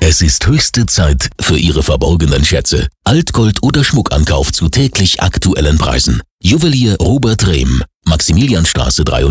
Es ist höchste Zeit für Ihre verborgenen Schätze. Altgold oder Schmuckankauf zu täglich aktuellen Preisen. Juwelier Robert Rehm, Maximilianstraße 3.